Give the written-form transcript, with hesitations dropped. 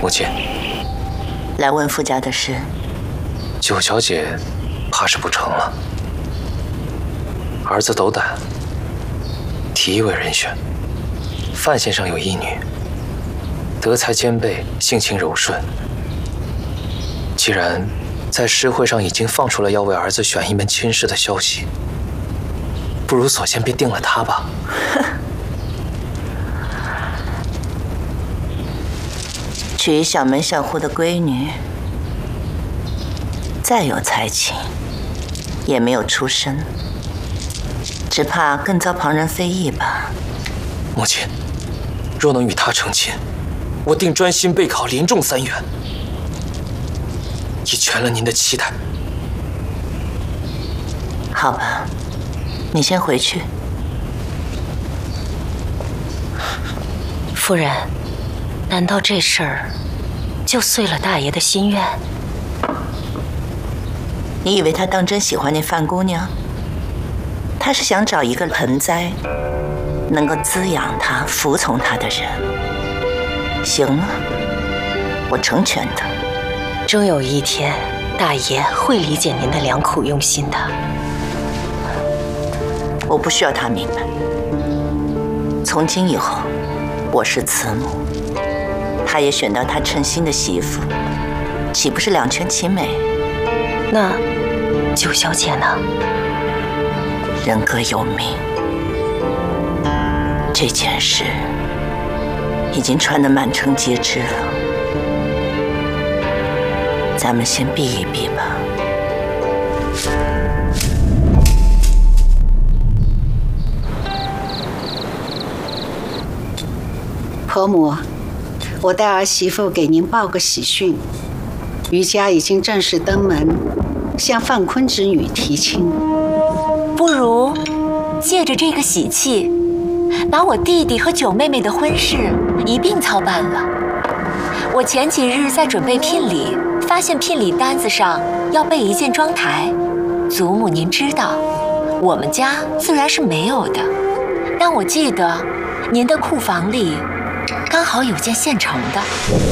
母亲， 来问傅家的事。 九小姐怕是不成了。儿子斗胆，提一位人选。范先生有一女，德才兼备，性情柔顺。既然在诗会上已经放出了要为儿子选一门亲事的消息，不如索性便定了她吧。 娶小门小户的闺女，再有才情，也没有出身，只怕更遭旁人非议吧。 母亲，若能与她成亲，我定专心备考，连中3元，以全了您的期待。 好吧，你先回去。 夫人，难道这事儿就遂了大爷的心愿？ 你以为他当真喜欢那范姑娘？他是想找一个盆栽，能够滋养他、服从他的人。行了，我成全他。 终有一天，大爷会理解您的良苦用心的。 我不需要他明白。从今以后，我是慈母，他也选到他称心的媳妇，岂不是两全其美？ 那九小姐呢？ 人各有命，这件事已经传得满城皆知了，咱们先避一避吧。 婆母，我带儿媳妇给您报个喜讯，余家已经正式登门，向范坤之女提亲。 不如借着这个喜气，把我弟弟和九妹妹的婚事一并操办了。我前几日在准备聘礼，发现聘礼单子上要备一件妆台。祖母您知道，我们家自然是没有的，但我记得您的库房里刚好有件现成的。